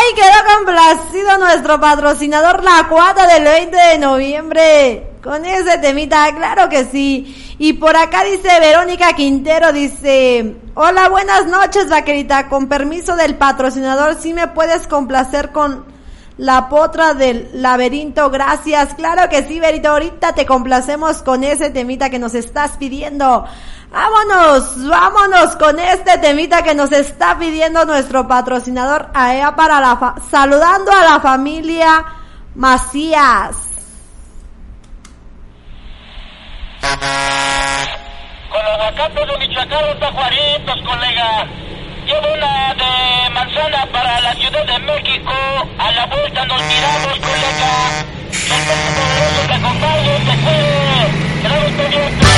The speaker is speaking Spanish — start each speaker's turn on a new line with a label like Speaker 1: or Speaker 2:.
Speaker 1: quedó complacido nuestro patrocinador La Cuata del 20 de noviembre con ese temita, claro que sí. Y por acá dice Verónica Quintero, dice: hola, buenas noches, vaquerita, con permiso del patrocinador, ¿sí me puedes complacer con La Potra del Laberinto? Gracias. Claro que sí, Verito, ahorita te complacemos con ese temita que nos estás pidiendo. Vámonos con este temita que nos está pidiendo nuestro patrocinador allá para saludando a la familia Macías.
Speaker 2: Con aguacate de Michoacán, los tajuaritos, colega. Llevo una de manzana para la Ciudad de México. A la vuelta nos miramos, colega. El poderoso te acompañe, te cuide. Gracias,